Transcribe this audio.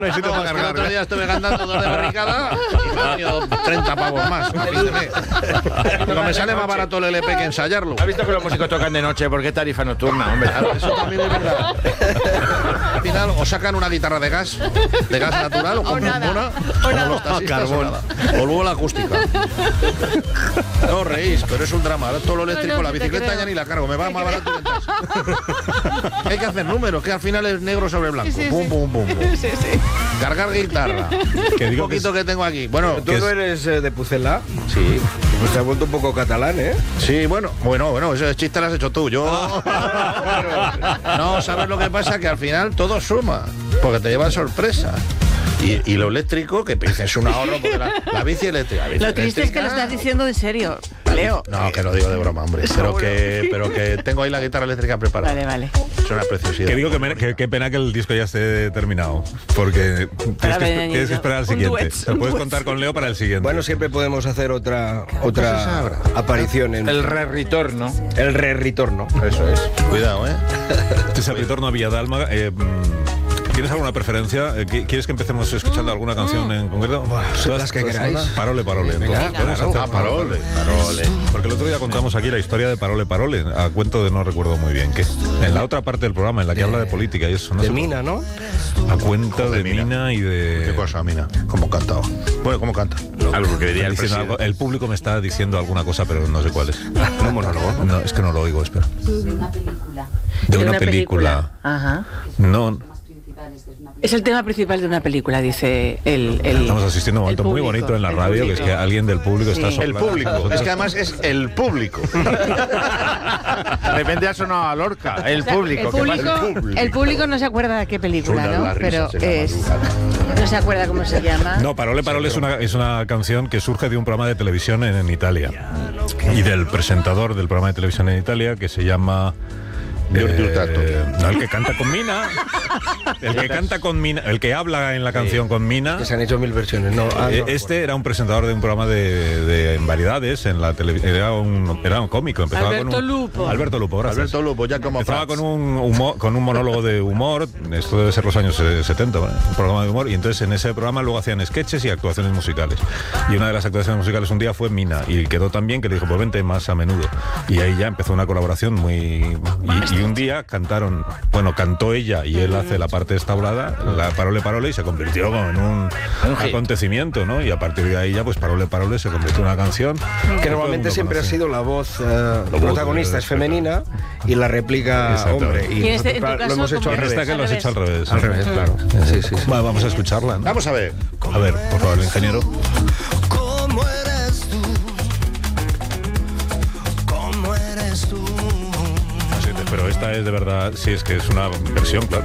No, sitio para es que el cargar. otro día estuve cantando 2 de barricada y me han ido 30 pavos más. Pero me sale más barato el LP que ensayarlo. ¿Has visto que los músicos tocan de noche? ¿Por qué tarifa nocturna, hombre? Claro, eso también es verdad. Al final o sacan una guitarra de gas natural, o compran una, como los taxistas, o nada. O luego la acústica. No os reís, pero es un drama. Ahora todo lo eléctrico, la bicicleta ya ni la cargo, me va más barato que el taxi. Hay que hacer números, que al final es negro sobre blanco. Sí, sí, Pum, sí. pum, pum, pum. Sí, sí. Cargar guitarra. Que digo Un poquito que tengo aquí. Bueno, ¿Tú no eres de Pucela? sí. Pues te has vuelto un poco catalán, ¿eh? Sí, bueno, ese chiste lo has hecho tú. Yo. No, ¿sabes lo que pasa? Que al final todo suma, porque te lleva sorpresa. Y lo eléctrico, que es un ahorro, porque la bici eléctrica. Lo triste es que lo estás diciendo de serio, Leo. No, que lo digo de broma, hombre. Pero que tengo ahí la guitarra eléctrica preparada. Vale. Es una preciosidad. Que digo que qué pena que el disco ya esté terminado, porque tienes que esperar al siguiente. Te puedes contar con Leo para el siguiente. Bueno, siempre podemos hacer otra aparición en El re-retorno. el re-retorno. Eso es. Cuidado, ¿eh? Este es el retorno a Villadalma. ¿Tienes alguna preferencia? ¿Quieres que empecemos escuchando alguna canción en concreto? Las que queráis. Parole. Entonces, podemos hacer Parole. Porque el otro día contamos aquí la historia de Parole, a cuento de no recuerdo muy bien qué. En la otra parte del programa, en la que habla de política y eso. No De sé, Mina, ¿no? a cuenta de Mina y ¿Qué de... cosa, Mina? ¿Cómo canta? Bueno, ¿cómo canta? Algo que diría el Diciendo algo. presidente. El público me está diciendo alguna cosa, pero no sé cuál es. ¿Un monólogo? No, es que no lo oigo, espera. De una película. De una película. Ajá. No, Es el tema principal de una película, dice el estamos asistiendo a un momento el muy público, bonito en la el radio, que es público. que alguien del público está Sí. El público. Es que además es el público. De repente ha sonado a Lorca. El público. ¿qué pasa? El público no se acuerda de qué película, Son ¿no? las Pero risas en la es madrugada. no se acuerda cómo se llama. No, Parole es una canción que surge de un programa de televisión en Italia y del presentador del programa de televisión en Italia, que se llama no, el que canta con Mina, el que habla en la canción con Mina. Que se han hecho 1000 versiones, ¿no? Este era un presentador de un programa de variedades en la televisión. Era un cómico. Empezaba Alberto con Lupo. Alberto Lupo, gracias. Alberto Lupo, ya como Empezaba Prats. con un monólogo de humor, esto debe ser los años 70, ¿vale? Un programa de humor, y entonces en ese programa luego hacían sketches y actuaciones musicales. Y una de las actuaciones musicales un día fue Mina, y quedó tan bien que le dijo, pues vente más a menudo. Y ahí ya empezó una colaboración muy... Y un día cantó ella y él hace la parte esta hablada, la Parole, y se convirtió como en un acontecimiento, ¿no? Y a partir de ahí ya, pues Parole se convirtió en una canción Que normalmente siempre ha sido la voz protagonista es femenina y la réplica Exactamente. hombre. Y en tu lo caso, hemos hecho ¿cómo al En esta revés. que lo has hecho al revés. Al revés, claro. Sí. Bueno, vamos a escucharla, ¿no? Vamos a ver. A ver, por favor, el ingeniero. ¿Cómo eres tú? ¿Cómo eres tú? Pero esta es de verdad, sí, es que es una versión, claro.